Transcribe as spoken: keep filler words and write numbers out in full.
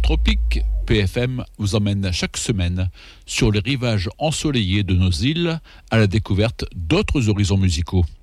Tropique, P F M vous emmène chaque semaine sur les rivages ensoleillés de nos îles à la découverte d'autres horizons musicaux.